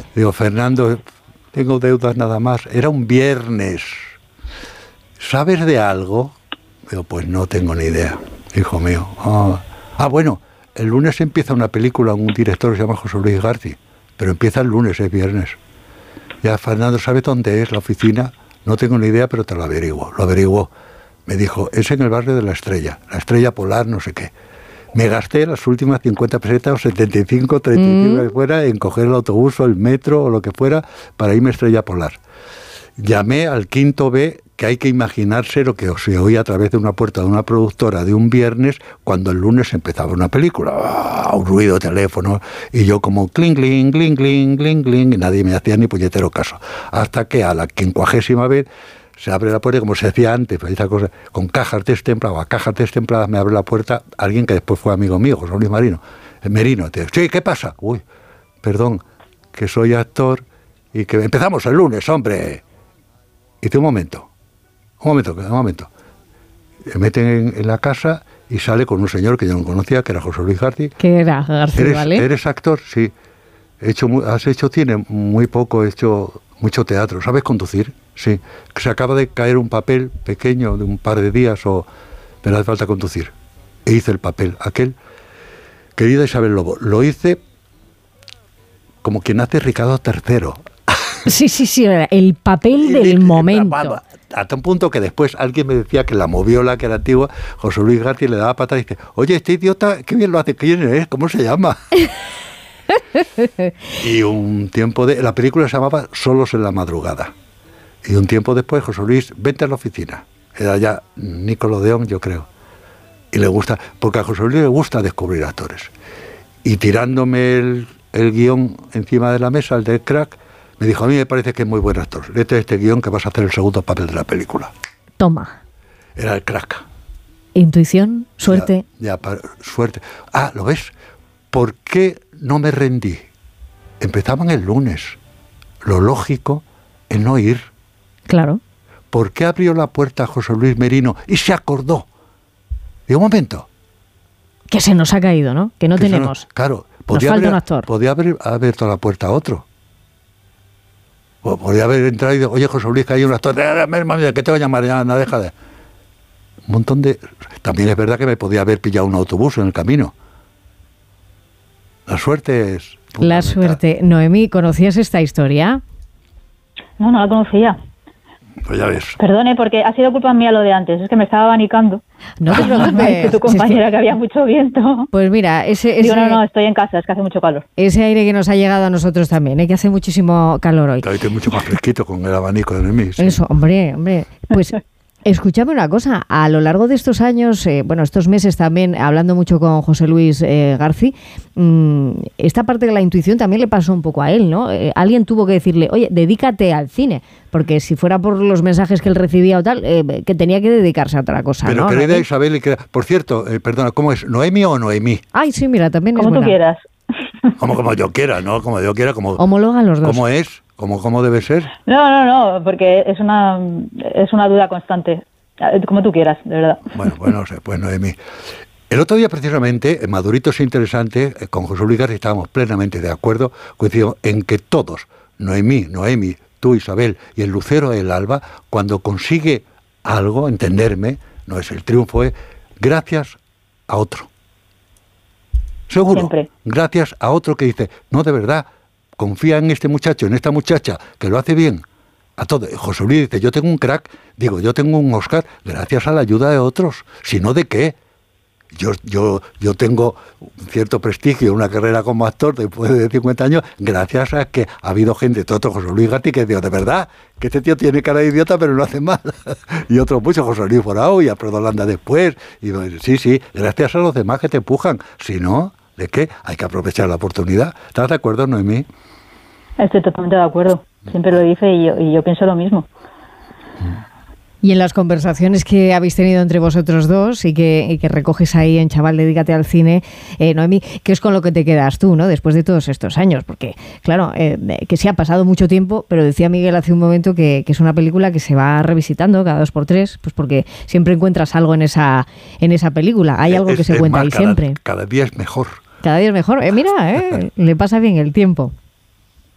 Digo, Fernando, tengo deudas nada más. Era un viernes. ¿Sabes de algo? Digo, pues no tengo ni idea, hijo mío. Bueno, el lunes empieza una película, un director que se llama José Luis García, pero empieza el lunes, es viernes. Ya, Fernando, ¿sabes dónde es la oficina? No tengo ni idea, pero te lo averiguo. Lo averiguó. Me dijo, es en el barrio de La Estrella Polar, no sé qué. Me gasté las últimas 50 pesetas o 75, 35 que fuera en coger el autobús o el metro o lo que fuera para irme a Estrella Polar. Llamé al quinto B, que hay que imaginarse lo que se oía a través de una puerta de una productora de un viernes cuando el lunes empezaba una película. Un ruido de teléfono y yo como cling, cling, cling, cling, cling, cling, y nadie me hacía ni puñetero caso. Hasta que a la 50ª vez se abre la puerta y como se hacía antes, esa cosa, con cajas destempladas o a cajas destempladas me abre la puerta alguien que después fue amigo mío, José Luis Merino. Sí, ¿qué pasa? Uy, perdón, que soy actor y que empezamos el lunes, hombre. Y dice, un momento. Me meten en la casa y sale con un señor que yo no conocía, que era José Luis García. ¿Qué era García, vale? ¿Eres actor? Sí. ¿Has hecho cine? Muy poco, he hecho mucho teatro. ¿Sabes conducir? Sí. Se acaba de caer un papel pequeño de un par de días o me hace falta conducir. E hice el papel. Aquel, querida Isabel Lobo, lo hice como quien hace Ricardo III. Sí, el papel del momento. Hasta un punto que después alguien me decía que la moviola, que era antigua, José Luis García le daba patada y dice, oye, este idiota, qué bien lo hace, ¿quién es? ¿Cómo se llama? Y un tiempo la película se llamaba Solos en la madrugada. Y un tiempo después, José Luis, vente a la oficina. Era ya Nickelodeon, yo creo. Y le gusta, porque a José Luis le gusta descubrir actores. Y tirándome el guión encima de la mesa, el del crack, me dijo, a mí me parece que es muy buen actor. Léete este guión que vas a hacer el segundo papel de la película. Toma. Era el crack. Intuición, suerte. Suerte. ¿Lo ves? ¿Por qué no me rendí? Empezaban el lunes. Lo lógico es no ir. Claro. ¿Por qué abrió la puerta a José Luis Merino y se acordó? Y un momento. Que se nos ha caído, ¿no? Que no tenemos. Claro. Nos falta un actor. Podía haber abierto la puerta a otro. Podría haber entrado y dicho, oye, José Luis, que hay un actor, que te voy a llamar, ya, no, deja de... Un montón de... También es verdad que me podía haber pillado un autobús en el camino. La suerte es... La suerte. Noemí, ¿conocías esta historia? No la conocía. Pues ya ves. Perdone, porque ha sido culpa mía lo de antes, es que me estaba abanicando. No te preocupes. Tu compañera, que había mucho viento. Pues mira, Digo, no, estoy en casa, es que hace mucho calor. Ese aire que nos ha llegado a nosotros también, que hace muchísimo calor hoy. Claro, y que es mucho más fresquito con el abanico de mí. Sí. Eso, hombre. Pues escúchame una cosa, a lo largo de estos años, estos meses también, hablando mucho con José Luis García, esta parte de la intuición también le pasó un poco a él, ¿no? Alguien tuvo que decirle, oye, dedícate al cine, porque si fuera por los mensajes que él recibía o tal, que tenía que dedicarse a otra cosa, pero, ¿no? Querida Isabel, por cierto, perdona, ¿cómo es? ¿Noemi o Noemí? Ay, sí, mira, también es buena. Como tú quieras. Como yo quiera, ¿no? Como yo quiera, como... Homologan los dos. ¿Cómo es? ¿Cómo debe ser? No, porque es una duda constante. Como tú quieras, de verdad. Bueno, no sé, pues Noemí. El otro día, precisamente, en Maduritos Interesante, con José Luis García estábamos plenamente de acuerdo, coincidimos en que todos, Noemí, tú, Isabel, y el lucero del alba, cuando consigue algo, entenderme, no es el triunfo, es gracias a otro. Seguro. Siempre. Gracias a otro que dice, no, de verdad, confía en este muchacho, en esta muchacha, que lo hace bien. A todo. José Luis dice, yo tengo un crack, yo tengo un Oscar, gracias a la ayuda de otros. Si no, ¿de qué? Yo tengo un cierto prestigio, una carrera como actor después de 50 años, gracias a que ha habido gente, todo José Luis Gatti, que digo, de verdad, que este tío tiene cara de idiota, pero no hace mal. Y otros muchos, José Luis Forao y Alfredo Holanda después. Y sí, gracias a los demás que te empujan. Si no, ¿de qué? Hay que aprovechar la oportunidad. ¿Estás de acuerdo, Noemí? Estoy totalmente de acuerdo. Siempre lo dice y yo pienso lo mismo. Y en las conversaciones que habéis tenido entre vosotros dos y que recoges ahí en Chaval, dedícate al cine, Noemí, ¿qué es con lo que te quedas tú, ¿no? Después de todos estos años? Porque, claro, que sí ha pasado mucho tiempo, pero decía Miguel hace un momento que es una película que se va revisitando cada 2x3, pues porque siempre encuentras algo en esa película. Hay algo que se cuenta ahí siempre. Cada día es mejor. Cada día es mejor. Mira, le pasa bien el tiempo.